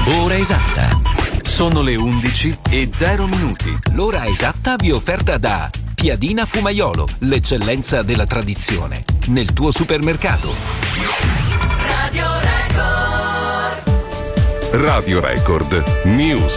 Ora esatta. Sono le 11:0. L'ora esatta vi è offerta da Piadina Fumaiolo, l'eccellenza della tradizione, nel tuo supermercato. Radio Record News.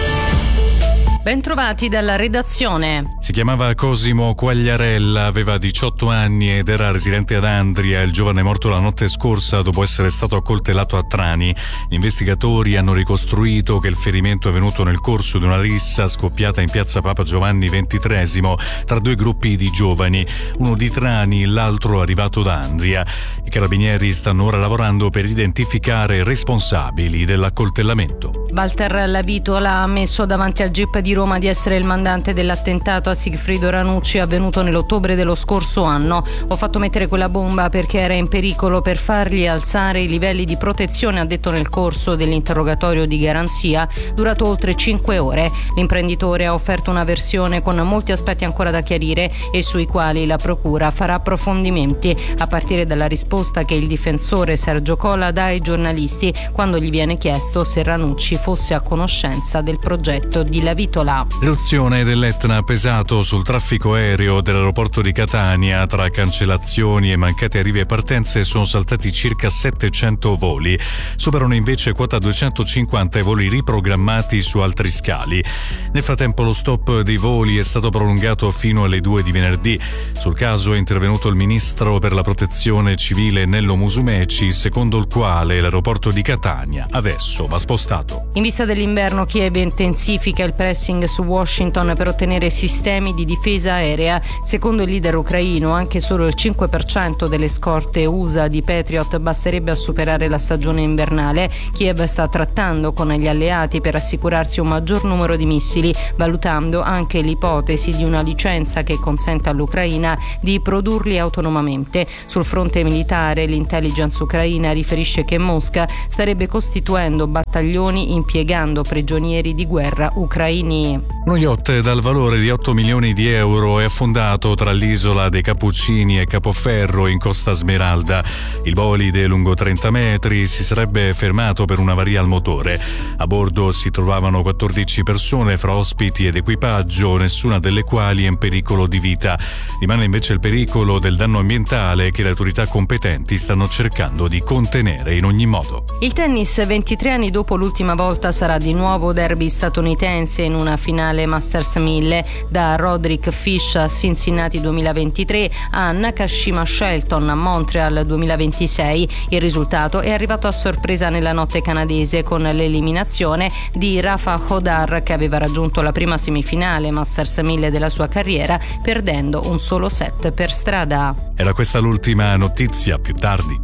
Bentrovati dalla redazione. Si chiamava Cosimo Quagliarella, aveva 18 anni ed era residente ad Andria. Il giovane è morto la notte scorsa dopo essere stato accoltellato a Trani. Gli investigatori hanno ricostruito che il ferimento è venuto nel corso di una rissa scoppiata in piazza Papa Giovanni XXIII tra due gruppi di giovani, uno di Trani, l'altro arrivato da Andria. I carabinieri stanno ora lavorando per identificare i responsabili dell'accoltellamento. Walter Lavitola ha ammesso davanti al GIP di Roma di essere il mandante dell'attentato a Sigfrido Ranucci avvenuto nell'ottobre dello scorso anno. Ho fatto mettere quella bomba perché era in pericolo per fargli alzare i livelli di protezione, ha detto nel corso dell'interrogatorio di garanzia durato oltre 5 ore. L'imprenditore ha offerto una versione con molti aspetti ancora da chiarire e sui quali la procura farà approfondimenti, a partire dalla risposta che il difensore Sergio Cola dà ai giornalisti quando gli viene chiesto se Ranucci fosse a conoscenza del progetto di Lavitola. L'eruzione dell'Etna ha pesato sul traffico aereo dell'aeroporto di Catania. Tra cancellazioni e mancate arrivi e partenze sono saltati circa 700 voli. Superano invece quota 250 i voli riprogrammati su altri scali. Nel frattempo lo stop dei voli è stato prolungato fino alle 2 di venerdì. Sul caso è intervenuto il ministro per la protezione civile Nello Musumeci, secondo il quale l'aeroporto di Catania adesso va spostato. In vista dell'inverno, Kiev intensifica il pressing su Washington per ottenere sistemi di difesa aerea. Secondo il leader ucraino, anche solo il 5% delle scorte USA di Patriot basterebbe a superare la stagione invernale. Kiev sta trattando con gli alleati per assicurarsi un maggior numero di missili, valutando anche l'ipotesi di una licenza che consenta all'Ucraina di produrli autonomamente. Sul fronte militare, l'intelligence ucraina riferisce che Mosca starebbe costituendo battaglioni impiegando prigionieri di guerra ucraini. Uno yacht dal valore di 8 milioni di euro è affondato tra l'isola dei Cappuccini e Capoferro in Costa Smeralda. Il bolide, lungo 30 metri, si sarebbe fermato per un'avaria al motore. A bordo si trovavano 14 persone fra ospiti ed equipaggio, nessuna delle quali è in pericolo di vita. Rimane invece il pericolo del danno ambientale che le autorità competenti stanno cercando di contenere in ogni modo. Il tennis, 23 anni dopo l'ultima volta, sarà di nuovo derby statunitense in una finale Masters 1000, da Roderick Fish a Cincinnati 2023 a Nakashima Shelton a Montreal 2026. Il risultato è arrivato a sorpresa nella notte canadese con l'eliminazione di Rafa Hodar, che aveva raggiunto la prima semifinale Masters 1000 della sua carriera perdendo un solo set per strada. Era questa l'ultima notizia, più tardi.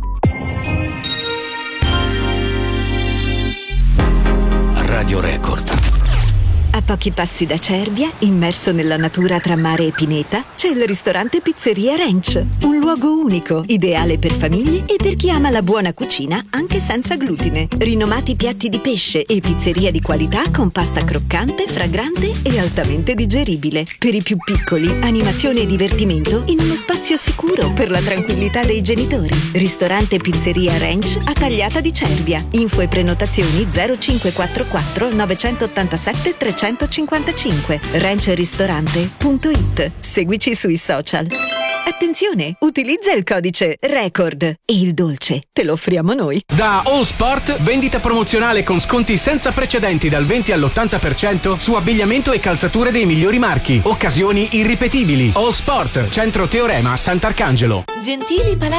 Radio Record. A pochi passi da Cervia, immerso nella natura tra mare e pineta, c'è il ristorante Pizzeria Ranch. Un luogo unico, ideale per famiglie e per chi ama la buona cucina anche senza glutine. Rinomati piatti di pesce e pizzeria di qualità con pasta croccante, fragrante e altamente digeribile. Per i più piccoli, animazione e divertimento in uno spazio sicuro per la tranquillità dei genitori. Ristorante Pizzeria Ranch a Tagliata di Cervia. Info e prenotazioni 0544 987 355. ranchristorante.it. Seguici sui social. Attenzione, utilizza il codice RECORD e il dolce te lo offriamo noi. Da All Sport, vendita promozionale con sconti senza precedenti dal 20 all'80% su abbigliamento e calzature dei migliori marchi. Occasioni irripetibili. All Sport, Centro Teorema, Sant'Arcangelo. Gentili